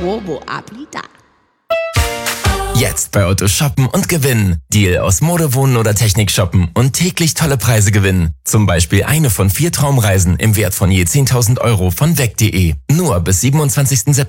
Turbo Ablida. Jetzt bei Otto shoppen und gewinnen. Deal aus Mode, Wohnen oder Technik shoppen und täglich tolle Preise gewinnen. Zum Beispiel eine von 4 Traumreisen im Wert von je 10.000 € von weg.de. Nur bis 27. September.